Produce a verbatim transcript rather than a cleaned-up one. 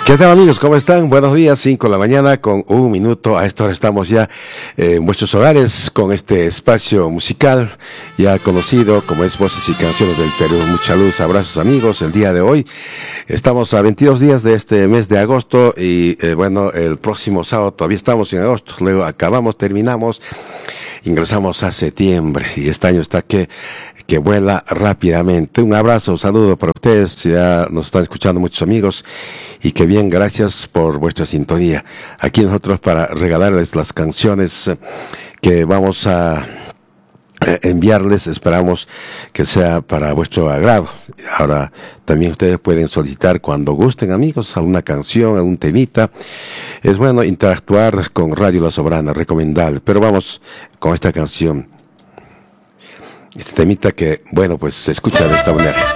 ¿Qué tal amigos? ¿Cómo están? Buenos días, cinco de la mañana con un minuto. A esta hora estamos ya eh, en vuestros hogares con este espacio musical ya conocido como es Voces y Canciones del Perú. Mucha luz, abrazos amigos. El día de hoy estamos a veintidós días de este mes de agosto y eh, bueno, el próximo sábado todavía estamos en agosto. Luego acabamos, terminamos, ingresamos a septiembre y este año está que que vuela rápidamente. Un abrazo, un saludo para ustedes, ya nos están escuchando muchos amigos y que bien, gracias por vuestra sintonía. Aquí nosotros para regalarles las canciones que vamos a enviarles, esperamos que sea para vuestro agrado. Ahora también ustedes pueden solicitar cuando gusten amigos alguna canción, algún temita. Es bueno interactuar con Radio La Soberana, recomendable, pero vamos con esta canción. Este temita que, bueno, pues se escucha de esta manera.